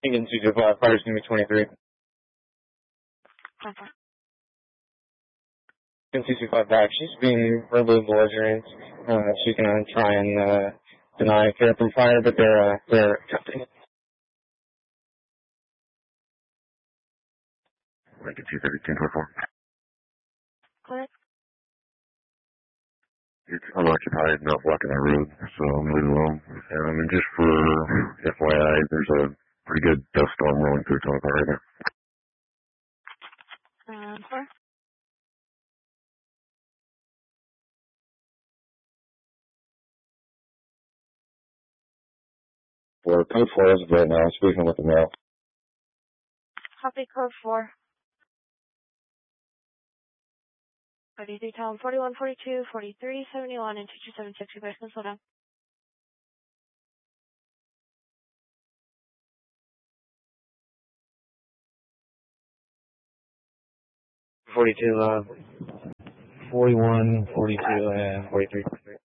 Engine 225, fire's going to be 23. Okay. Engine 225 back. She's being verbally belligerent. She's going to try and deny fear from fire, but they're attempting it. Lincoln 230, 1024. Clear. It's unoccupied, not blocking the road, so I'm leaving it alone. And just for FYI, there's a pretty good dust storm rolling through Tonopah right now. Clear. Well, code 4 is right now, speaking with the mail. Copy code 4. 33 Tom 41, 42, 43, 71, and 2276. You guys can slow down. 42, 41, 42, and 43.